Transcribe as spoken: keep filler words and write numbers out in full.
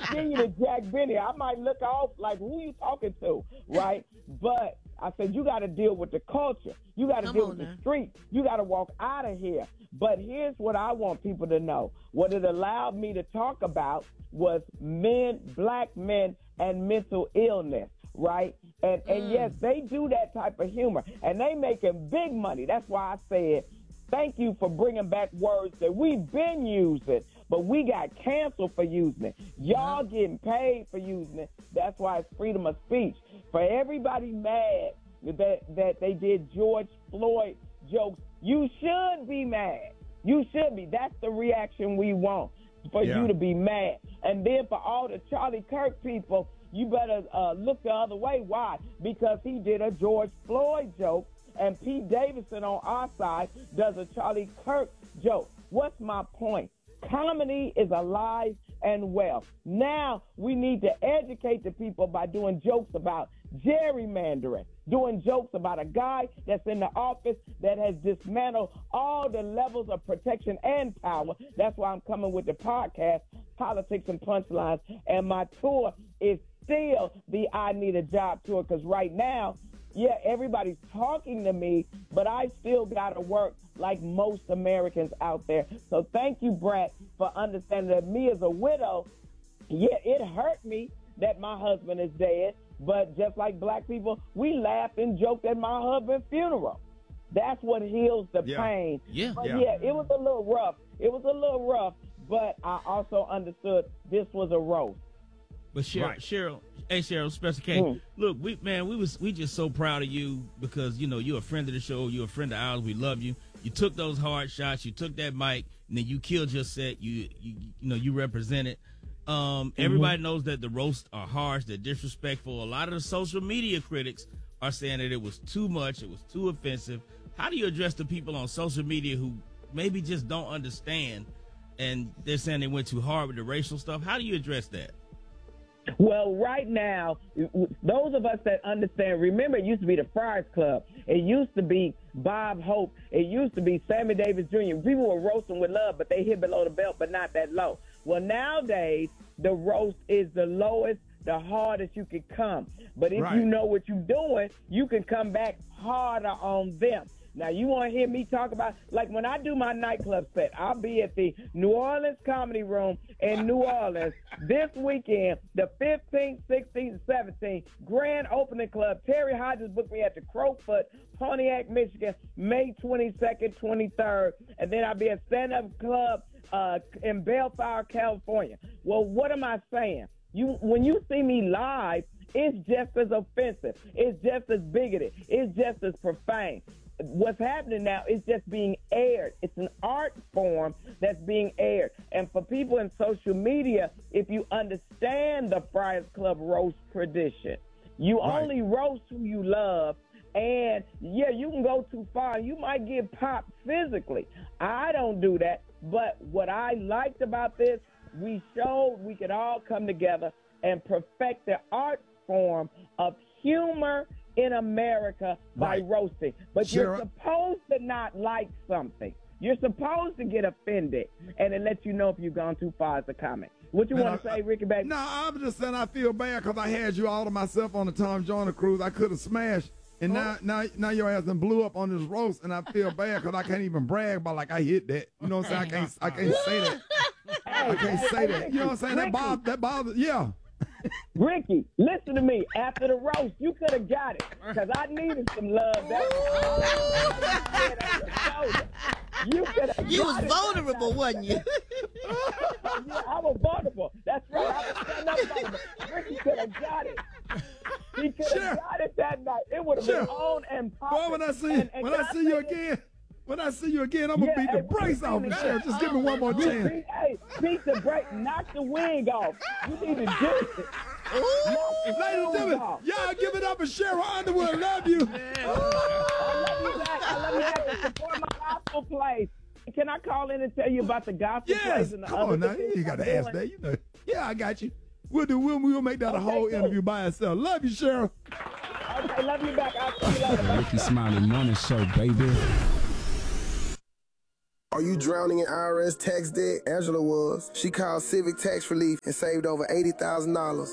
Virginia to Jack Benny. I might look off like, who you talking to, right? But I said, you got to deal with the culture. You got to deal with now. the street. You got to walk out of here. But here's what I want people to know. What it allowed me to talk about was men, black men, and mental illness, right? And, mm. and yes, they do that type of humor. And they making big money. That's why I said, thank you for bringing back words that we've been using, but we got canceled for using it. Y'all getting paid for using it. That's why it's freedom of speech. For everybody mad that, that they did George Floyd jokes, you should be mad. You should be. That's the reaction we want, for yeah. you to be mad. And then for all the Charlie Kirk people, you better uh, look the other way. Why? Because he did a George Floyd joke, and Pete Davidson on our side does a Charlie Kirk joke. What's my point? Comedy is alive and well. Now we need to educate the people by doing jokes about gerrymandering, doing jokes about a guy that's in the office that has dismantled all the levels of protection and power. That's why I'm coming with the podcast, Politics and Punchlines, and my tour is still the I Need a Job tour, because right now, yeah, everybody's talking to me, but I still got to work like most Americans out there. So thank you, Brett, for understanding that me as a widow, yeah, it hurt me that my husband is dead, but just like black people, we laughed and joked at my husband's funeral. That's what heals the yeah. pain. Yeah. But yeah, yeah, it was a little rough. It was a little rough, but I also understood this was a roast. But Cheryl, right. Cheryl, hey Cheryl, Special K, mm. look, we man, we was we just so proud of you because you know you're a friend of the show, you're a friend of ours, we love you. You took those hard shots, you took that mic, and then you killed your set. You you you know you represented. Um, mm-hmm. Everybody knows that the roasts are harsh, they're disrespectful. A lot of the social media critics are saying that it was too much, it was too offensive. How do you address the people on social media who maybe just don't understand, and they're saying they went too hard with the racial stuff? How do you address that? Well, right now, those of us that understand, remember, it used to be the Friars Club. It used to be Bob Hope. It used to be Sammy Davis Junior People were roasting with love, but they hit below the belt, but not that low. Well, nowadays, the roast is the lowest, the hardest you can come. But if right. you know what you're doing, you can come back harder on them. Now, you want to hear me talk about, like when I do my nightclub set, I'll be at the New Orleans Comedy Room in New Orleans this weekend, the fifteenth, sixteenth, and seventeenth, grand opening club. Terry Hodges booked me at the Crowfoot, Pontiac, Michigan, May twenty-second, twenty-third, and then I'll be at Stand Up Club uh, in Bellflower, California. Well, what am I saying? You, when you see me live, it's just as offensive. It's just as bigoted. It's just as profane. What's happening now is just being aired. It's an art form that's being aired. And for people in social media, if you understand the Friars Club roast tradition, you right. only roast who you love. And, yeah, you can go too far. You might get popped physically. I don't do that. But what I liked about this, we showed we could all come together and perfect the art form of humor in America by right. roasting. But sure. you're supposed to not like something. You're supposed to get offended, and it lets you know if you've gone too far as a comic. What you want to say, Ricky, baby? No, I'm just saying I feel bad because I had you all to myself on the Tom Joyner cruise. I could have smashed, and oh. now, now, now your ass done blew up on this roast, and I feel bad because I can't even brag about like I hit that. You know what I'm saying? I can't, I can't say that. I can't say that. You know what I'm saying? That bothers, that bothers, yeah. Ricky, listen to me. After the roast, you could have got it because I needed some love. That's you could have. You was vulnerable, wasn't you? Yeah, I was vulnerable. That's right. I was standing up vulnerable. Ricky could have got it. He could have sure. got it that night. It would have sure. been on and popping. Boy, when I see, and, and when I see you again. When I see you again, I'm going to yeah, beat the hey, brakes off of Cheryl. Just give me one more chance. Beat, hey, beat the brake. Knock the wing off. You need to do it. Ladies and gentlemen, y'all give it up for Cheryl Underwood. Love you. I love you back. I love you back. And support my gospel place. Can I call in and tell you about the gospel yes. place? And the Come other on now. You got to ask that. You know. Yeah, I got you. We'll do. We'll, we'll make that okay, a whole cool. interview by itself. Love you, Cheryl. Okay, love you back. I'll see you later. Ricky Smiley Morning Show, baby. Are you drowning in I R S tax debt? Angela was. She called Civic Tax Relief and saved over eighty thousand dollars.